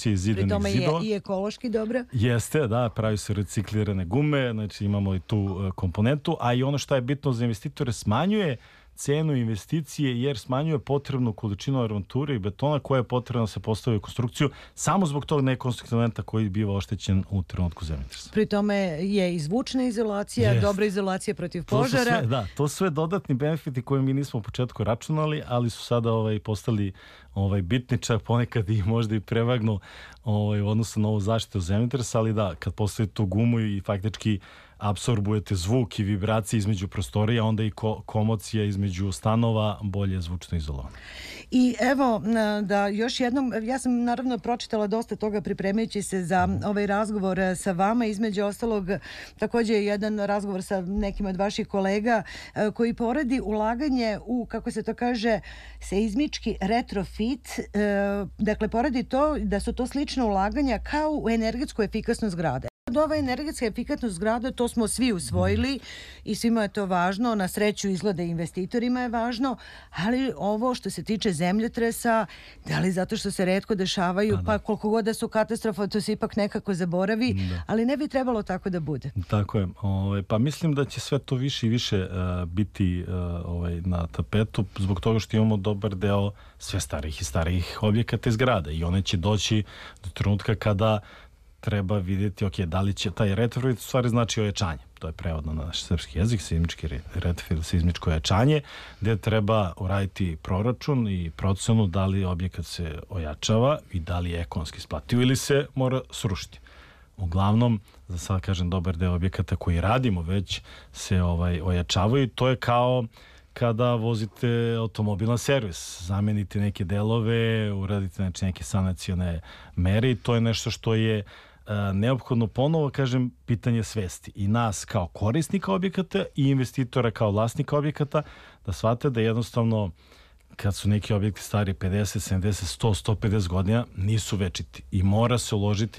konstrukcije iz zidanih zidova. Pri tome je i ekološki dobra. Jeste, da, pravi su reciklirane gume, znači imamo i tu komponentu, a i ono što je bitno za investitore, smanjuje cenu investicije jer smanjuje potrebnu količinu armature i betona koja je potrebna da se postavi u konstrukciju samo zbog tog nekonstruktivnog elementa koji biva oštećen u trenutku zemljotresa. Pri tome je i zvučna izolacija, dobra izolacija protiv požara. To su sve dodatni benefiti koje mi nismo u početku računali, ali su sada postali bitni, čak ponekad i možda i prevagnu u odnosu na ovu zaštitu zemljotresa, ali da, kad postavite tu gumu i faktički apsorbujete zvuk i vibracije između prostorija, onda i komocija između stanova bolje zvučno izolovana. I evo, da još jednom, ja sam naravno pročitala dosta toga pripremajući se za ovaj razgovor sa vama, između ostalog takođe jedan razgovor sa nekim od vaših kolega koji poredi ulaganje u, kako se to kaže, seizmički retrofit, dakle poredi to da su to slične ulaganja kao u energetsku efikasnost zgrade. Ova energetska efikasnost zgrada, to smo svi usvojili i svima je to važno, na sreću izgleda investitorima je važno, ali ovo što se tiče zemljotresa, da li zato što se retko dešavaju, pa koliko god da su katastrofa, to se ipak nekako zaboravi, ali ne bi trebalo tako da bude. Tako je, pa mislim da će sve to više i više biti na tapetu, zbog toga što imamo dobar deo sve starih i starijih objekata iz grada i one će doći do trenutka kada treba vidjeti, ok, da li će taj retrofit u stvari znači ojačanje. To je prevod na naš srpski jezik, seizmički retrofit, seizmičko ojačanje, gde treba uraditi proračun i procenu da li objekat se ojačava i da li je ekonomski isplativo ili se mora srušiti. Uglavnom, za sad kažem, dobar deo objekata koji radimo već se ojačavaju. To je kao kada vozite automobil na servis, zamenite neke delove, uradite neke sanacione mere i to je nešto što je neophodno, ponovo kažem, pitanje svesti i nas kao korisnika objekata i investitora kao vlasnika objekata, da shvate da jednostavno kad su neki objekti stari 50, 70, 100, 150 godina, nisu večiti i mora se uložiti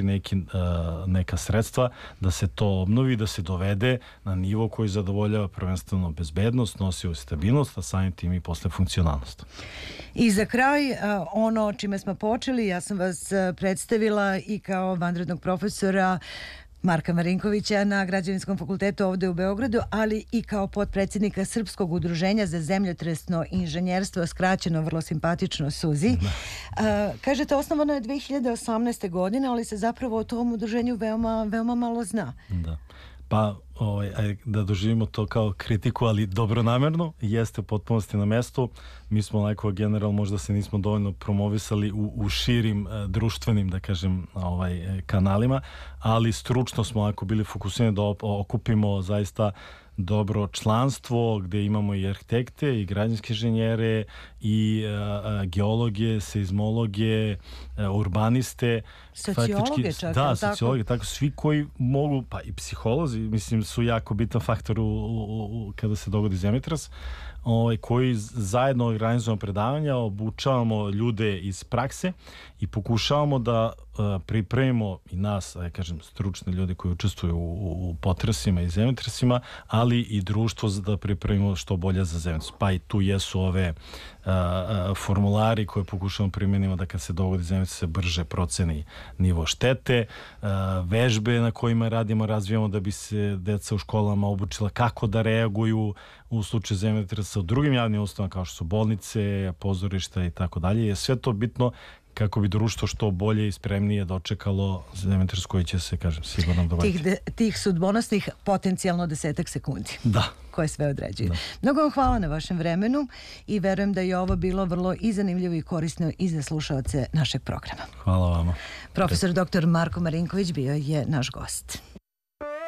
neka sredstva da se to obnovi, da se dovede na nivo koji zadovoljava prvenstveno bezbednost, nosi stabilnost, a samim tim i posle funkcionalnost. I za kraj, ono čime smo počeli, ja sam vas predstavila i kao vanrednog profesora Marka Marinkovića na Građevinskom fakultetu ovde u Beogradu, ali i kao potpredsjednika Srpskog udruženja za zemljotresno inženjerstvo, skraćeno vrlo simpatično SUZI. Kažete, osnovano je 2018. godine, ali se zapravo o tom udruženju veoma malo zna. Da. Pa, da doživimo to kao kritiku, ali dobronamerno, jeste u potpunosti na mestu. Mi smo onako generalno možda se nismo dovoljno promovisali u širim društvenim, da kažem, kanalima, ali stručno smo onako bili fokusirani da okupimo zaista dobro članstvo gde imamo i arhitekte i građevinske inženjere i geologe, seizmologe, urbaniste, sociologe čak. Da, sociologe, tako svi koji mogu, pa i psiholozi, mislim, su jako bitan faktor kada se dogodi zemljotres, koji zajedno organizujemo predavanja, obučavamo ljude iz prakse i pokušavamo da pripremimo i nas, da kažem, stručne ljude koji učestvuju u potresima i zemljotresima, ali i društvo da pripremimo što bolje za zemljotres. Pa i tu jesu ove formulari koje pokušavamo primenimo da kad se dogodi zemljotres se brže proceni nivo štete, vežbe na kojima radimo, razvijamo da bi se deca u školama obučila kako da reaguju u slučaju zemljotresa u drugim javnim ustanovama kao što su bolnice, pozorišta i tako dalje. Je sve to bitno kako bi društvo što bolje i spremnije dočekalo zemljotres koji će se, kažem, sigurno dogoditi. Tih sudbonosnih potencijalno 10 sekundi. Da. Koje sve određuju. Mnogo vam hvala na vašem vremenu i verujem da je ovo bilo vrlo i zanimljivo i korisno i za slušaoce našeg programa. Hvala vama. Profesor dr. Marko Marinković bio je naš gost.